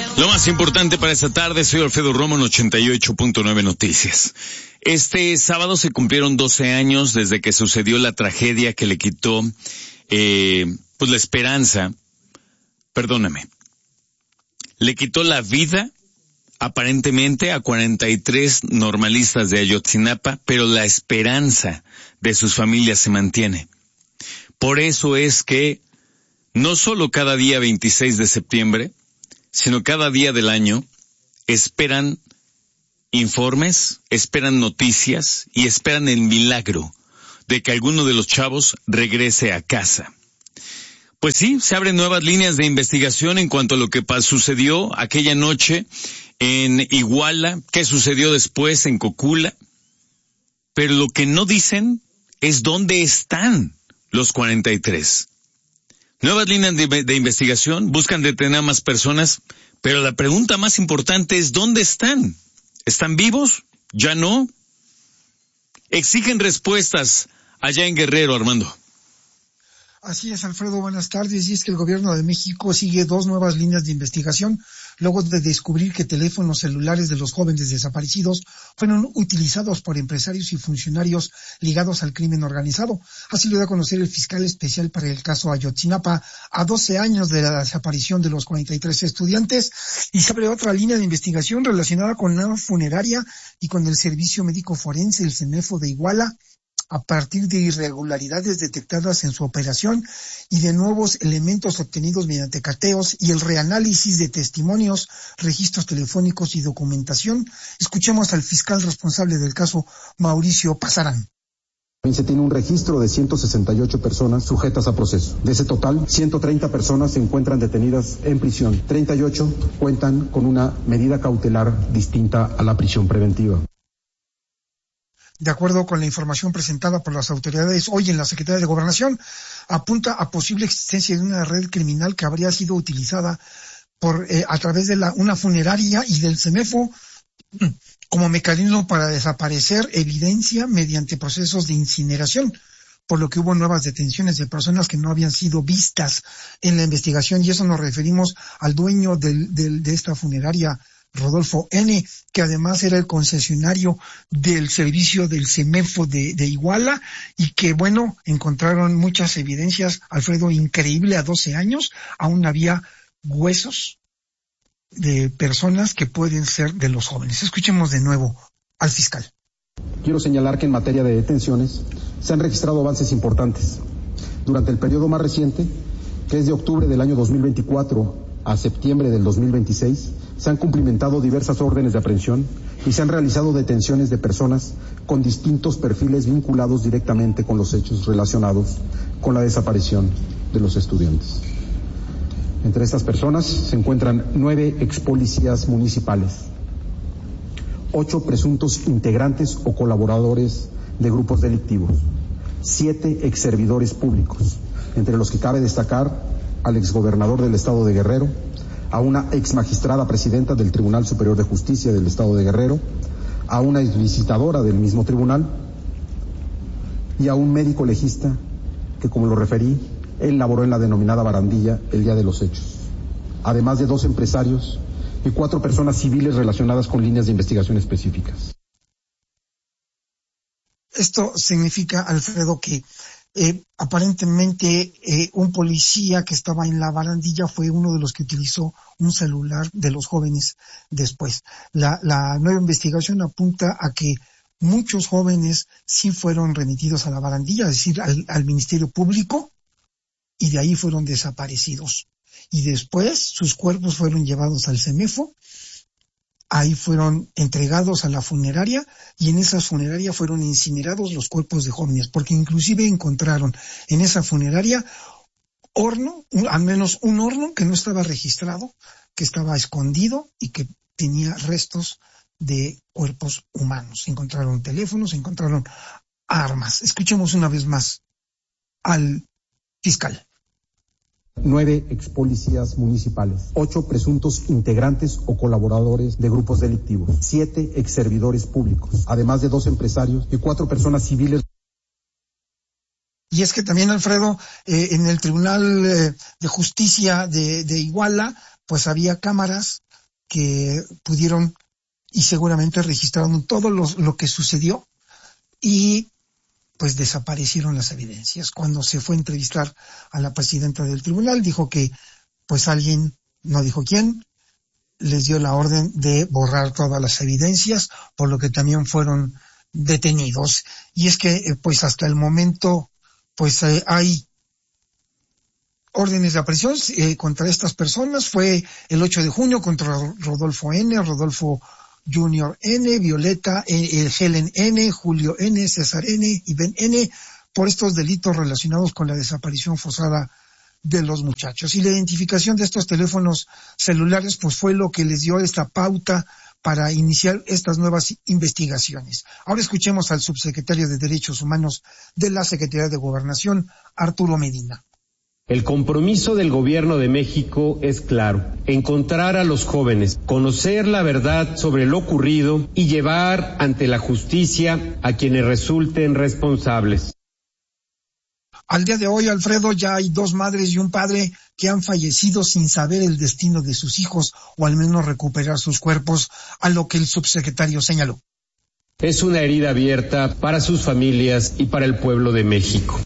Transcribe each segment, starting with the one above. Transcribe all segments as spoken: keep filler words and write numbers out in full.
Lo más importante para esta tarde, soy Alfredo Romo en ochenta y ocho punto nueve Noticias. Este sábado se cumplieron doce años desde que sucedió la tragedia que le quitó, eh, pues la esperanza, perdóname, le quitó la vida aparentemente a cuarenta y tres normalistas de Ayotzinapa, pero la esperanza de sus familias se mantiene. Por eso es que no solo cada día veintiséis de septiembre, sino cada día del año, esperan informes, esperan noticias y esperan el milagro de que alguno de los chavos regrese a casa. Pues sí, se abren nuevas líneas de investigación en cuanto a lo que sucedió aquella noche en Iguala, qué sucedió después en Cocula, pero lo que no dicen es dónde están los cuarenta y tres. Nuevas líneas de, de investigación, buscan detener a más personas, pero la pregunta más importante es ¿dónde están? ¿Están vivos? ¿Ya no? Exigen respuestas allá en Guerrero, Armando. Así es, Alfredo, buenas tardes. Y es que el gobierno de México sigue dos nuevas líneas de investigación luego de descubrir que teléfonos celulares de los jóvenes desaparecidos fueron utilizados por empresarios y funcionarios ligados al crimen organizado. Así lo da a conocer el fiscal especial para el caso Ayotzinapa a doce años de la desaparición de los cuarenta y tres estudiantes. Y se abre otra línea de investigación relacionada con la funeraria y con el servicio médico forense, el CEMEFO de Iguala, a partir de irregularidades detectadas en su operación y de nuevos elementos obtenidos mediante cateos y el reanálisis de testimonios, registros telefónicos y documentación. Escuchemos al fiscal responsable del caso, Mauricio Pasarán. Se tiene un registro de ciento sesenta y ocho personas sujetas a proceso. De ese total, ciento treinta personas se encuentran detenidas en prisión. treinta y ocho cuentan con una medida cautelar distinta a la prisión preventiva. De acuerdo con la información presentada por las autoridades hoy en la Secretaría de Gobernación, apunta a posible existencia de una red criminal que habría sido utilizada por eh, a través de la, una funeraria y del CEMEFO como mecanismo para desaparecer evidencia mediante procesos de incineración, por lo que hubo nuevas detenciones de personas que no habían sido vistas en la investigación, y eso nos referimos al dueño del, del, de esta funeraria, Rodolfo N., que además era el concesionario del servicio del CEMEFO de, de Iguala, y que, bueno, encontraron muchas evidencias, Alfredo, increíble, a doce años, aún había huesos de personas que pueden ser de los jóvenes. Escuchemos de nuevo al fiscal. Quiero señalar que en materia de detenciones se han registrado avances importantes. Durante el periodo más reciente, que es de octubre del año dos mil veinticuatro a septiembre del dos mil veintiséis, se han cumplimentado diversas órdenes de aprehensión y se han realizado detenciones de personas con distintos perfiles vinculados directamente con los hechos relacionados con la desaparición de los estudiantes. Entre estas personas se encuentran nueve expolicías municipales, ocho presuntos integrantes o colaboradores de grupos delictivos, siete exservidores públicos, entre los que cabe destacar al exgobernador del estado de Guerrero, a una exmagistrada presidenta del Tribunal Superior de Justicia del estado de Guerrero, a una exvisitadora del mismo tribunal y a un médico legista que, como lo referí, él laboró en la denominada barandilla el día de los hechos, además de dos empresarios y cuatro personas civiles relacionadas con líneas de investigación específicas. Esto significa, Alfredo, que Eh, aparentemente eh, un policía que estaba en la barandilla fue uno de los que utilizó un celular de los jóvenes después. La, la nueva investigación apunta a que muchos jóvenes sí fueron remitidos a la barandilla, es decir, al, al Ministerio Público, y de ahí fueron desaparecidos. Y después sus cuerpos fueron llevados al CEMEFO, ahí fueron entregados a la funeraria, y en esa funeraria fueron incinerados los cuerpos de jóvenes, porque inclusive encontraron en esa funeraria horno, un, al menos un horno que no estaba registrado, que estaba escondido y que tenía restos de cuerpos humanos. Encontraron teléfonos, encontraron armas. Escuchemos una vez más al fiscal. Nueve expolicías municipales, ocho presuntos integrantes o colaboradores de grupos delictivos, siete exservidores públicos, además de dos empresarios y cuatro personas civiles. Y es que también, Alfredo, eh, en el Tribunal eh, de Justicia de, de Iguala, pues había cámaras que pudieron y seguramente registraron todo lo, lo que sucedió y pues desaparecieron las evidencias. Cuando se fue a entrevistar a la presidenta del tribunal, dijo que pues alguien, no dijo quién, les dio la orden de borrar todas las evidencias, por lo que también fueron detenidos. Y es que pues hasta el momento pues eh, hay órdenes de aprehensión eh, contra estas personas. Fue el ocho de junio contra Rodolfo N., Rodolfo Junior N., Violeta, eh, Helen N., Julio N., César N. y Ben N., por estos delitos relacionados con la desaparición forzada de los muchachos. Y la identificación de estos teléfonos celulares pues fue lo que les dio esta pauta para iniciar estas nuevas investigaciones. Ahora escuchemos al subsecretario de Derechos Humanos de la Secretaría de Gobernación, Arturo Medina. El compromiso del Gobierno de México es claro: encontrar a los jóvenes, conocer la verdad sobre lo ocurrido y llevar ante la justicia a quienes resulten responsables. Al día de hoy, Alfredo, ya hay dos madres y un padre que han fallecido sin saber el destino de sus hijos o al menos recuperar sus cuerpos, a lo que el subsecretario señaló. Es una herida abierta para sus familias y para el pueblo de México.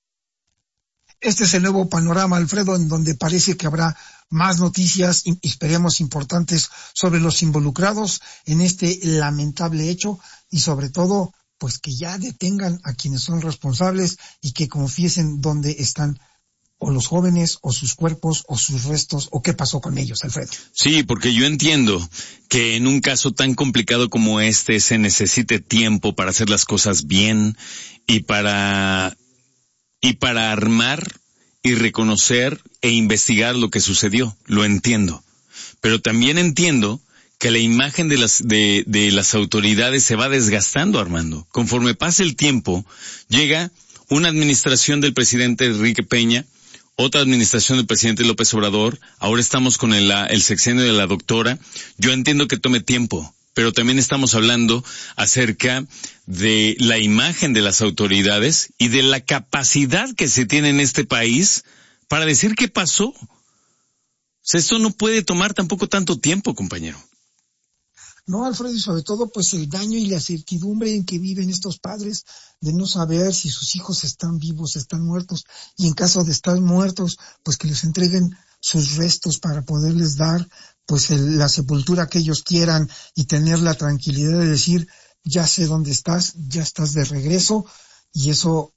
Este es el nuevo panorama, Alfredo, en donde parece que habrá más noticias, y esperemos importantes, sobre los involucrados en este lamentable hecho y sobre todo, pues que ya detengan a quienes son responsables y que confiesen dónde están o los jóvenes o sus cuerpos o sus restos o qué pasó con ellos, Alfredo. Sí, porque yo entiendo que en un caso tan complicado como este se necesite tiempo para hacer las cosas bien y para y para armar y reconocer e investigar lo que sucedió. Lo entiendo. Pero también entiendo que la imagen de las de, de las autoridades se va desgastando, Armando. Conforme pasa el tiempo, llega una administración del presidente Enrique Peña, otra administración del presidente López Obrador, ahora estamos con el, el sexenio de la doctora. Yo entiendo que tome tiempo, pero también estamos hablando acerca de la imagen de las autoridades y de la capacidad que se tiene en este país para decir qué pasó. O sea, esto no puede tomar tampoco tanto tiempo, compañero. No, Alfredo, y sobre todo pues el daño y la certidumbre en que viven estos padres de no saber si sus hijos están vivos, están muertos, y en caso de estar muertos, pues que les entreguen sus restos para poderles dar pues el, la sepultura que ellos quieran y tener la tranquilidad de decir, ya sé dónde estás, ya estás de regreso, y eso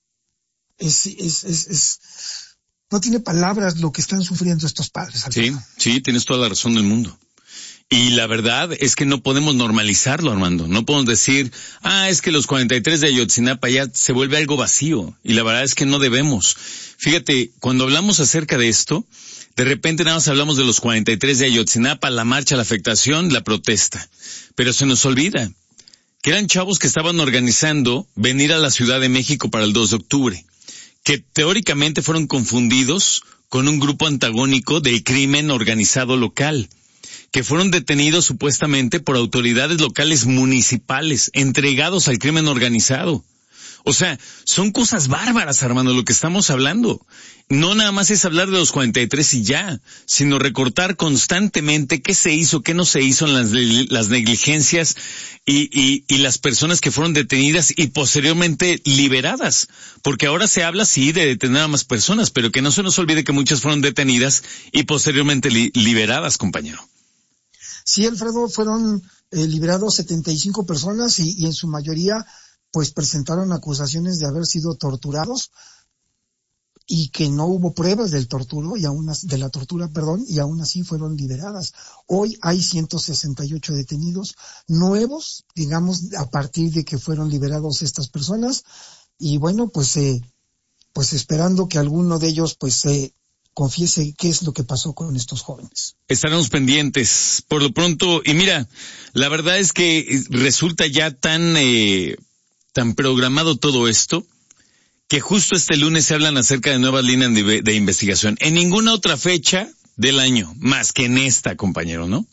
es, es, es, es no tiene palabras lo que están sufriendo estos padres, Alfredo. Sí, sí, tienes toda la razón del mundo. Y la verdad es que no podemos normalizarlo, Armando. No podemos decir, ah, es que los cuarenta y tres de Ayotzinapa ya se vuelve algo vacío. Y la verdad es que no debemos. Fíjate, cuando hablamos acerca de esto, de repente nada más hablamos de los cuarenta y tres de Ayotzinapa, la marcha, la afectación, la protesta. Pero se nos olvida que eran chavos que estaban organizando venir a la Ciudad de México para el dos de octubre. Que teóricamente fueron confundidos con un grupo antagónico del crimen organizado local, que fueron detenidos supuestamente por autoridades locales municipales, entregados al crimen organizado. O sea, son cosas bárbaras, Armando, lo que estamos hablando. No nada más es hablar de los cuarenta y tres y ya, sino recortar constantemente qué se hizo, qué no se hizo en las, las negligencias y, y, y las personas que fueron detenidas y posteriormente liberadas. Porque ahora se habla, sí, de detener a más personas, pero que no se nos olvide que muchas fueron detenidas y posteriormente li, liberadas, compañero. Sí, Alfredo, fueron eh, liberados setenta y cinco personas y, y en su mayoría pues presentaron acusaciones de haber sido torturados y que no hubo pruebas del torturo y aún así, de la tortura, perdón, y aún así fueron liberadas. Hoy hay ciento sesenta y ocho detenidos nuevos, digamos, a partir de que fueron liberados estas personas, y bueno, pues eh, pues esperando que alguno de ellos pues eh, confiese qué es lo que pasó con estos jóvenes. Estaremos pendientes por lo pronto, y mira, la verdad es que resulta ya tan eh, tan programado todo esto, que justo este lunes se hablan acerca de nuevas líneas de, de investigación. En ninguna otra fecha del año, más que en esta, compañero, ¿no?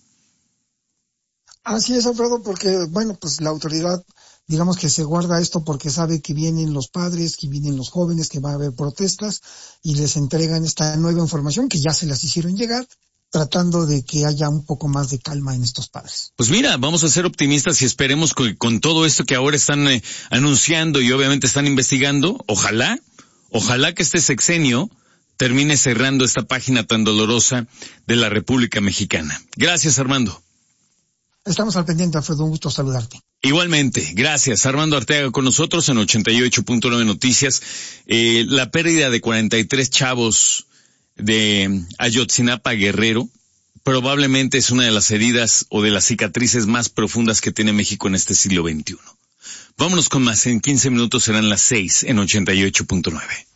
Así es, Alfredo, porque, bueno, pues la autoridad, digamos que se guarda esto porque sabe que vienen los padres, que vienen los jóvenes, que va a haber protestas, y les entregan esta nueva información que ya se las hicieron llegar, tratando de que haya un poco más de calma en estos padres. Pues mira, vamos a ser optimistas y esperemos que con todo esto que ahora están eh, anunciando y obviamente están investigando, ojalá, ojalá que este sexenio termine cerrando esta página tan dolorosa de la República Mexicana. Gracias, Armando. Estamos al pendiente, Alfredo, un gusto saludarte. Igualmente, gracias. Armando Arteaga con nosotros en ochenta y ocho punto nueve Noticias. Eh, la pérdida de cuarenta y tres chavos de Ayotzinapa, Guerrero, probablemente es una de las heridas o de las cicatrices más profundas que tiene México en este siglo veintiuno. Vámonos con más. En quince minutos serán las seis en ochenta y ocho punto nueve.